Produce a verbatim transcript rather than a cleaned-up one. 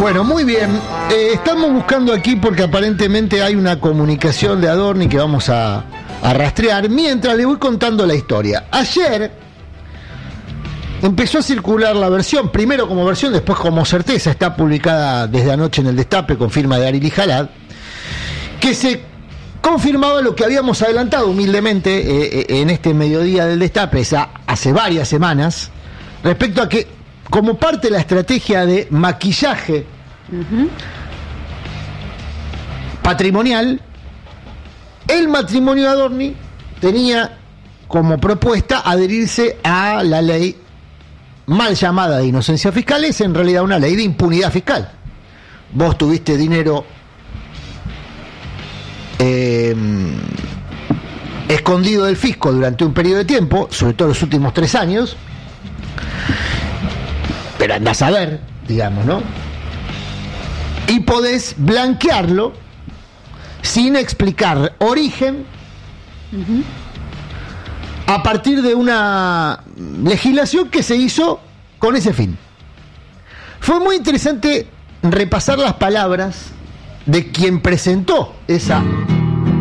Bueno, muy bien. Eh, estamos buscando aquí porque aparentemente hay una comunicación de Adorni que vamos a, a rastrear mientras le voy contando la historia. Ayer empezó a circular la versión, primero como versión, después como certeza, está publicada desde anoche en el Destape con firma de Arely Jalad, que se confirmaba lo que habíamos adelantado humildemente eh, en este mediodía del Destape esa, hace varias semanas, respecto a que como parte de la estrategia de maquillaje uh-huh. patrimonial, el matrimonio de Adorni tenía como propuesta adherirse a la ley mal llamada de inocencia fiscal, es en realidad una ley de impunidad fiscal. Vos tuviste dinero eh, escondido del fisco durante un periodo de tiempo, sobre todo los últimos tres años, pero andás a ver, digamos, ¿no? Y podés blanquearlo sin explicar origen uh-huh. a partir de una legislación que se hizo con ese fin. Fue muy interesante repasar las palabras de quien presentó esa